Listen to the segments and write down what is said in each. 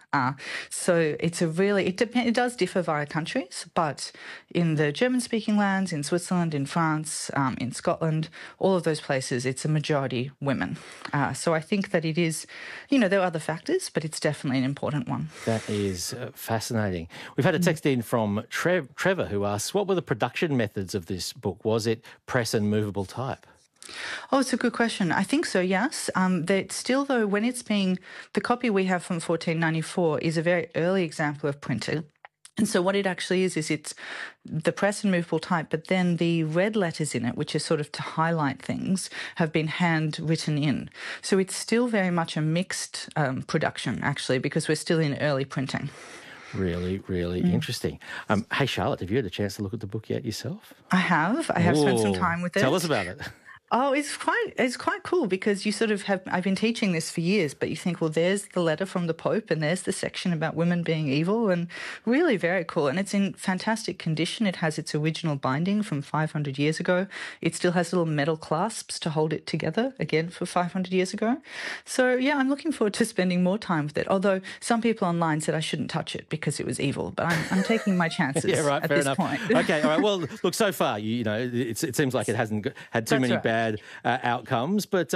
So it's it does differ via countries, but in the German-speaking lands, in Switzerland, in France, in Scotland, all of those places, it's a majority women. So I think that it is, there are other factors, but it's definitely an important one. That is fascinating. We've had a text in from Trevor who asks, what were the production methods of this book? Was it press and movable type? Oh, it's a good question. I think so, yes. That still, though, when the copy we have from 1494 is a very early example of printing. And so what it actually is it's the press and movable type, but then the red letters in it, which is sort of to highlight things, have been handwritten in. So it's still very much a mixed production, actually, because we're still in early printing. Really, really interesting. Hey, Charlotte, have you had a chance to look at the book yet yourself? I have spent some time with it. Tell us about it. Oh, it's quite cool because you sort of I've been teaching this for years, but you think, well, there's the letter from the Pope and there's the section about women being evil, and really very cool. And it's in fantastic condition. It has its original binding from 500 years ago. It still has little metal clasps to hold it together, again, for 500 years ago. So, yeah, I'm looking forward to spending more time with it, although some people online said I shouldn't touch it because it was evil, but I'm taking my chances at this point. Okay, all right. Well, look, so far, it seems like it hasn't had too many bad outcomes. But,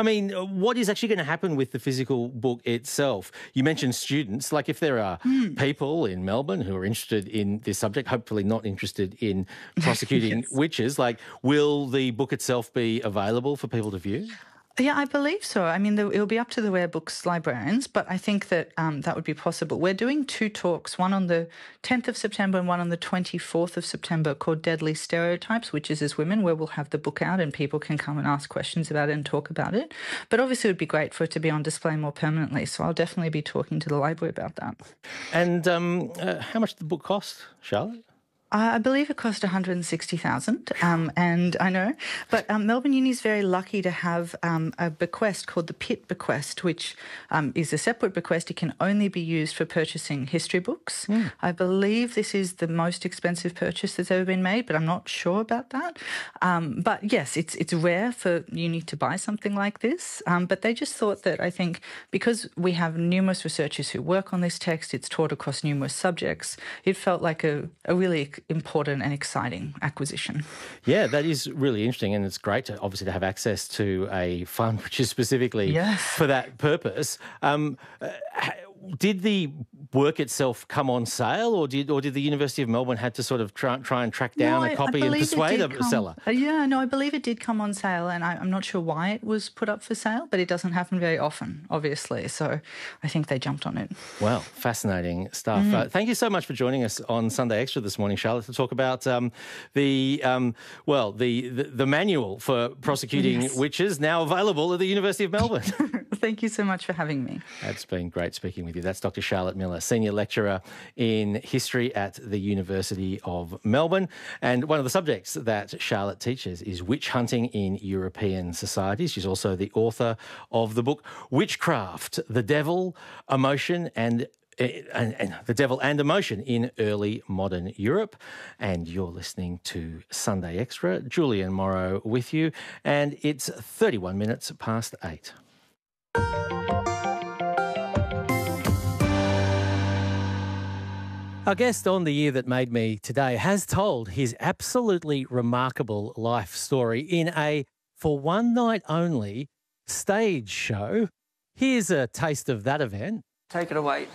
what is actually going to happen with the physical book itself? You mentioned students. Like, if there are people in Melbourne who are interested in this subject, hopefully not interested in prosecuting yes. witches, will the book itself be available for people to view? Yeah, I believe so. I mean, it'll be up to the Rare Books librarians, but I think that that would be possible. We're doing 2 talks, one on the 10th of September and one on the 24th of September, called Deadly Stereotypes, Witches as Women, where we'll have the book out and people can come and ask questions about it and talk about it. But obviously it would be great for it to be on display more permanently, so I'll definitely be talking to the library about that. And how much did the book cost, Charlotte? I believe it cost $160,000, and I know. But Melbourne Uni is very lucky to have a bequest called the Pitt Bequest, which is a separate bequest. It can only be used for purchasing history books. I believe this is the most expensive purchase that's ever been made, but I'm not sure about that. But yes, it's rare for uni to buy something like this. But they just thought that, I think, because we have numerous researchers who work on this text, it's taught across numerous subjects, it felt like a really important and exciting acquisition. Yeah, that is really interesting, and it's great to obviously to have access to a fund which is specifically for that purpose. Did the work itself come on sale, or did the University of Melbourne had to sort of try and track down a copy and persuade a seller? I believe it did come on sale, and I'm not sure why it was put up for sale, but it doesn't happen very often, obviously. So I think they jumped on it. Well, fascinating stuff. Thank you so much for joining us on Sunday Extra this morning, Charlotte, to talk about the manual for prosecuting witches, now available at the University of Melbourne. Thank you so much for having me. It's been great speaking with you. That's Dr. Charlotte Miller, Senior Lecturer in History at the University of Melbourne. And one of the subjects that Charlotte teaches is witch hunting in European societies. She's also the author of the book Witchcraft, the Devil, Emotion and the Devil and Emotion in Early Modern Europe. And you're listening to Sunday Extra. Julian Morrow with you. And it's 31 minutes past 8. Our guest on The Year That Made Me today has told his absolutely remarkable life story in a for one night only stage show. Here's a taste of that event. Take it away.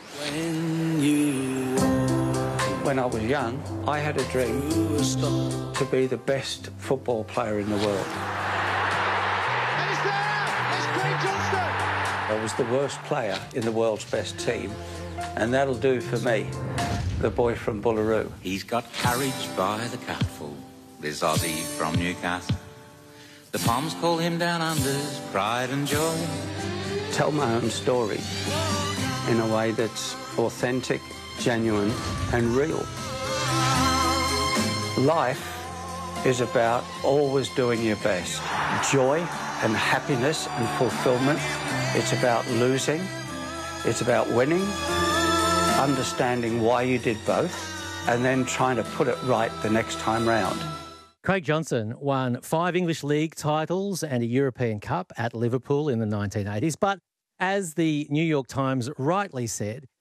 When I was young, I had a dream to be the best football player in the world. And it's there! It's Craig Johnston! I was the worst player in the world's best team, and that'll do for me, the boy from Bullaroo. He's got courage by the cupful, this Aussie from Newcastle. The Poms call him down under's pride and joy. Tell my own story in a way that's authentic, genuine and real. Life is about always doing your best. Joy and happiness and fulfillment. It's about losing. It's about winning. Understanding why you did both and then trying to put it right the next time round. Craig Johnston won 5 English League titles and a European Cup at Liverpool in the 1980s. But as the New York Times rightly said,